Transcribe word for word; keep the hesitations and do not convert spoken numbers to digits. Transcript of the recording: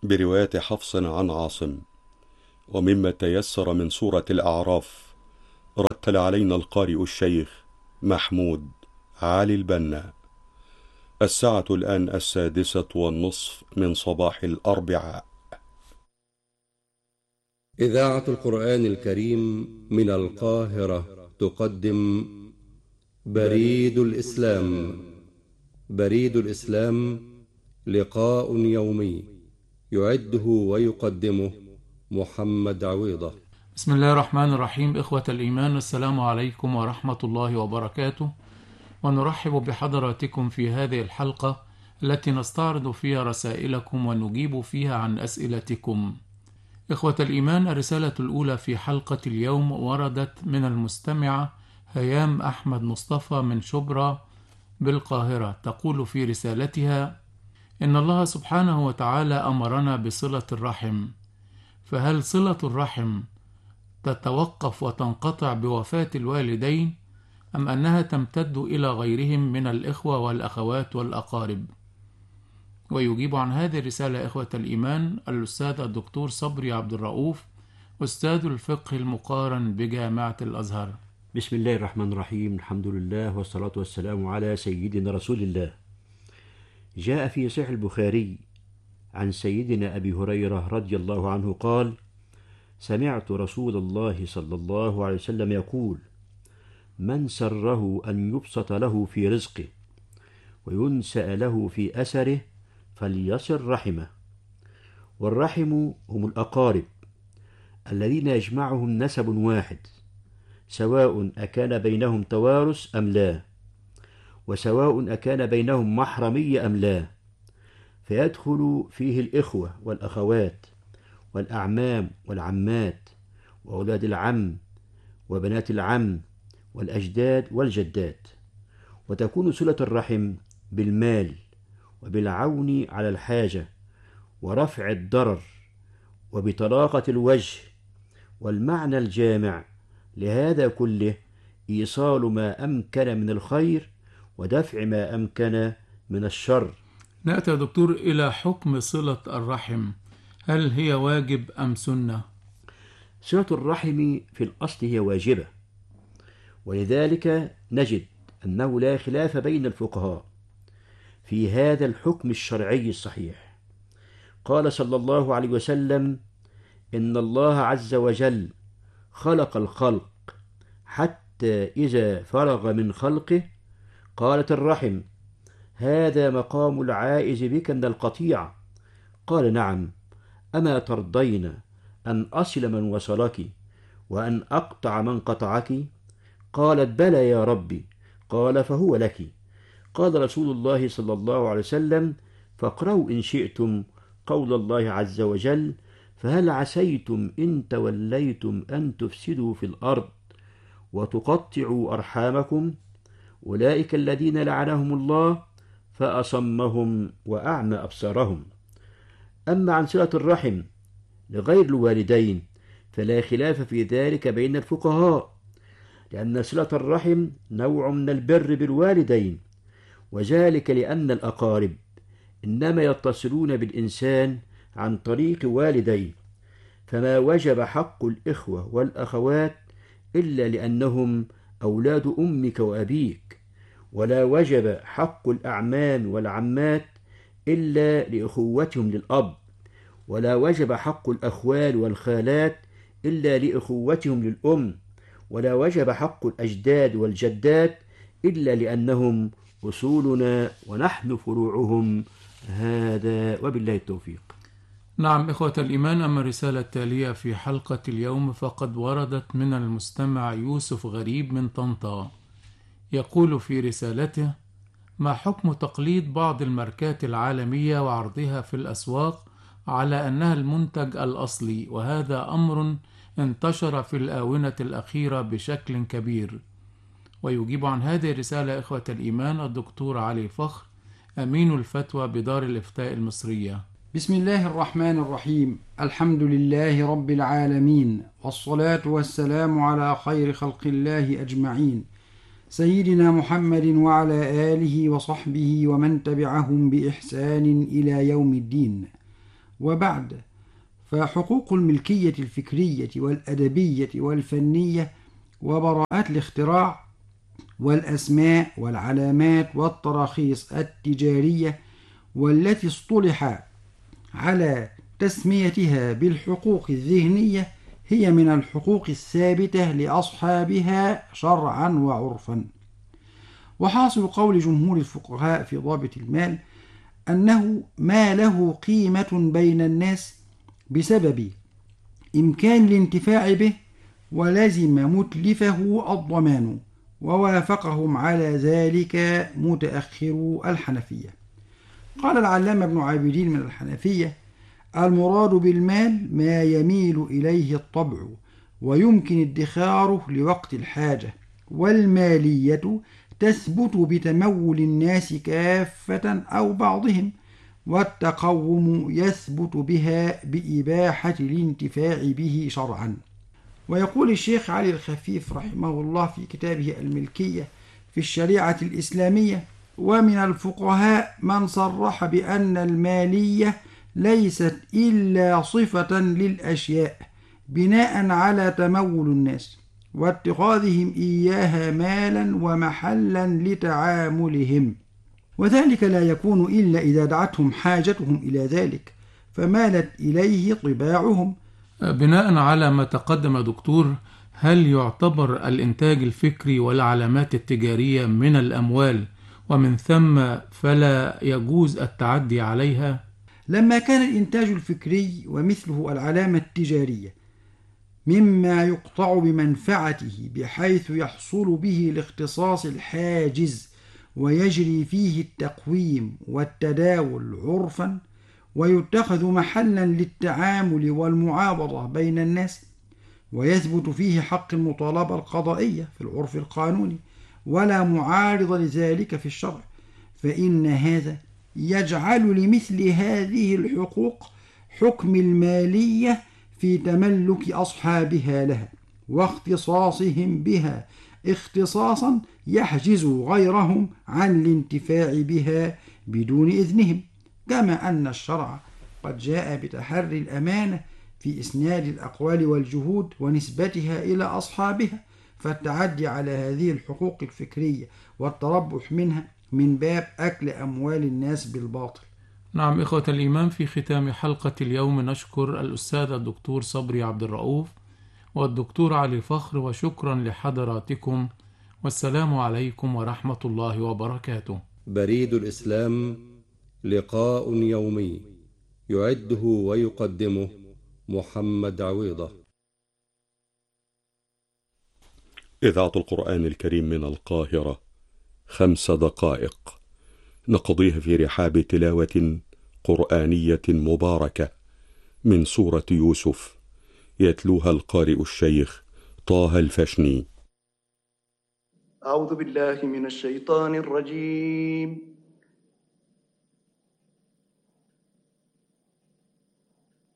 برواية حفص عن عاصم. ومما تيسر من سورة الأعراف رتل علينا القارئ الشيخ محمود علي البنا. الساعة الآن السادسة والنصف من صباح الأربعاء. إذاعة القرآن الكريم من القاهرة تقدم بريد الإسلام. بريد الإسلام لقاء يومي يعده ويقدمه محمد عويضة. بسم الله الرحمن الرحيم. إخوة الإيمان، السلام عليكم ورحمة الله وبركاته، ونرحب بحضراتكم في هذه الحلقة التي نستعرض فيها رسائلكم ونجيب فيها عن أسئلتكم. إخوة الإيمان، الرسالة الأولى في حلقة اليوم وردت من المستمعة هيام أحمد مصطفى من شبرا بالقاهرة. تقول في رسالتها: إن الله سبحانه وتعالى أمرنا بصلة الرحم، فهل صلة الرحم تتوقف وتنقطع بوفاة الوالدين، أم أنها تمتد إلى غيرهم من الإخوة والأخوات والأقارب؟ ويجيب عن هذه الرسالة إخوة الإيمان الأستاذ الدكتور صبري عبد الرؤوف، أستاذ الفقه المقارن بجامعة الأزهر. بسم الله الرحمن الرحيم. الحمد لله والصلاة والسلام على سيدنا رسول الله. جاء في صحيح البخاري عن سيدنا أبي هريرة رضي الله عنه قال: سمعت رسول الله صلى الله عليه وسلم يقول: من سره أن يبسط له في رزقه وينسأ له في أثره فليصل رحمه. والرحم هم الأقارب الذين يجمعهم نسب واحد، سواء أكان بينهم توارث أم لا، وسواء أكان بينهم محرمية أم لا، فيدخل فيه الإخوة والأخوات والأعمام والعمات وأولاد العم وبنات العم والأجداد والجدات. وتكون صلة الرحم بالمال وبالعون على الحاجة ورفع الضرر وبطلاقة الوجه. والمعنى الجامع لهذا كله إيصال ما أمكن من الخير ودفع ما أمكن من الشر. نأتي يا دكتور إلى حكم صلة الرحم، هل هي واجب أم سنة؟ صلة الرحم في الأصل هي واجبة، ولذلك نجد أنه لا خلاف بين الفقهاء في هذا الحكم الشرعي الصحيح. قال صلى الله عليه وسلم: إن الله عز وجل خلق الخلق حتى إذا فرغ من خلقه قالت الرحم: هذا مقام العائز بك من القطيع. قال: نعم، أما ترضين أن أصل من وصلك وأن أقطع من قطعك؟ قالت: بلى يا ربي. قال: فهو لك. قال رسول الله صلى الله عليه وسلم: فاقرأوا إن شئتم قول الله عز وجل: فهل عسيتم إن توليتم أن تفسدوا في الأرض وتقطعوا أرحامكم؟ أولئك الذين لعنهم الله فأصمهم وأعمى أبصارهم. أما عن صلة الرحم لغير الوالدين فلا خلاف في ذلك بين الفقهاء، لأن صلة الرحم نوع من البر بالوالدين، وذلك لأن الأقارب إنما يتصلون بالإنسان عن طريق والديه، فما وجب حق الإخوة والأخوات إلا لأنهم أولاد أمك وأبيك، ولا وجب حق الأعمام والعمات إلا لأخوتهم للأب، ولا وجب حق الأخوال والخالات إلا لأخوتهم للأم، ولا وجب حق الأجداد والجدات إلا لأنهم أصولنا ونحن فروعهم. هذا وبالله التوفيق. نعم إخوة الإيمان، أما الرسالة التالية في حلقة اليوم فقد وردت من المستمع يوسف غريب من طنطا. يقول في رسالته: ما حكم تقليد بعض الماركات العالمية وعرضها في الأسواق على أنها المنتج الأصلي، وهذا أمر انتشر في الآونة الأخيرة بشكل كبير؟ ويجيب عن هذه الرسالة إخوة الإيمان الدكتور علي فخر، أمين الفتوى بدار الإفتاء المصرية. بسم الله الرحمن الرحيم. الحمد لله رب العالمين، والصلاة والسلام على خير خلق الله أجمعين، سيدنا محمد وعلى آله وصحبه ومن تبعهم بإحسان إلى يوم الدين. وبعد، فحقوق الملكية الفكرية والأدبية والفنية وبراءات الاختراع والأسماء والعلامات والتراخيص التجارية والتي اصطلح على تسميتها بالحقوق الذهنية هي من الحقوق الثابتة لأصحابها شرعا وعرفا. وحاصل قول جمهور الفقهاء في ضابط المال أنه ما له قيمة بين الناس بسبب إمكان الانتفاع به ولزم متلفه الضمان، ووافقهم على ذلك متأخرو الحنفية. قال العلامة ابن عابدين من الحنفية: المراد بالمال ما يميل إليه الطبع ويمكن ادخاره لوقت الحاجة، والمالية تثبت بتمول الناس كافة أو بعضهم، والتقوم يثبت بها بإباحة الانتفاع به شرعا. ويقول الشيخ علي الخفيف رحمه الله في كتابه الملكية في الشريعة الإسلامية: ومن الفقهاء من صرح بأن المالية ليست إلا صفة للأشياء بناء على تمول الناس واتخاذهم إياها مالا ومحلا لتعاملهم، وذلك لا يكون إلا إذا دعتهم حاجتهم إلى ذلك فمالت إليه طباعهم. بناء على ما تقدم دكتور، هل يعتبر الإنتاج الفكري والعلامات التجارية من الأموال ومن ثم فلا يجوز التعدي عليها؟ لما كان الإنتاج الفكري ومثله العلامة التجارية مما يقطع بمنفعته بحيث يحصل به الاختصاص الحاجز ويجري فيه التقويم والتداول عرفا ويتخذ محلا للتعامل والمعاوضة بين الناس، ويثبت فيه حق المطالبة القضائية في العرف القانوني ولا معارض لذلك في الشرع، فإن هذا يجعل لمثل هذه الحقوق حكم المالية في تملك أصحابها لها واختصاصهم بها اختصاصا يحجز غيرهم عن الانتفاع بها بدون إذنهم، كما أن الشرع قد جاء بتحري الأمانة في إسناد الأقوال والجهود ونسبتها إلى أصحابها، فالتعدي على هذه الحقوق الفكرية والتربح منها من باب أكل أموال الناس بالباطل. نعم إخوة الإيمان، في ختام حلقة اليوم نشكر الأستاذ الدكتور صبري عبد الرؤوف والدكتور علي فخر، وشكرا لحضراتكم، والسلام عليكم ورحمة الله وبركاته. بريد الإسلام، لقاء يومي يعده ويقدمه محمد عويضة. إذاعة القرآن الكريم من القاهرة، خمس دقائق نقضيها في رحاب تلاوة قرآنية مباركة من سورة يوسف، يتلوها القارئ الشيخ طه الفشني. أعوذ بالله من الشيطان الرجيم.